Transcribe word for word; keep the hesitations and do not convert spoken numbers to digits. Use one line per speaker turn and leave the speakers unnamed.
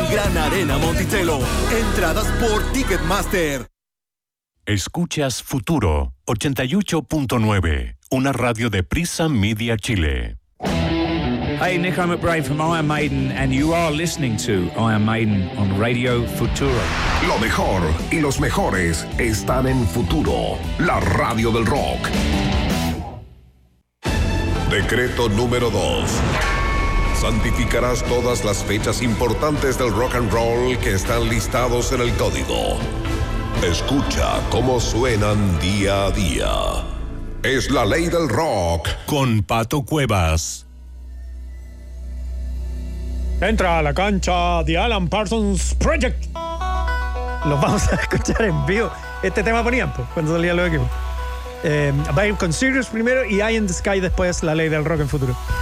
Gran Arena Monticello. Entradas por Ticketmaster.
Escuchas Futuro ochenta y ocho punto nueve, una radio de Prisa Media Chile.
Hey, Nico McBrain from Iron Maiden, and you are listening to Iron Maiden on Radio Futuro.
Lo mejor y los mejores están en Futuro, la radio del rock. Decreto número dos. Santificarás todas las fechas importantes del rock and roll que están listados en el código. Escucha cómo suenan día a día. Es la ley del rock.
Con Pato Cuevas.
Entra a la cancha The Alan Parsons Project. Los vamos a escuchar en vivo. Este tema ponían pues, cuando salían los equipos. Eh, va a ir con Sirius primero y Eye in the Sky después, la ley del rock en Futuro.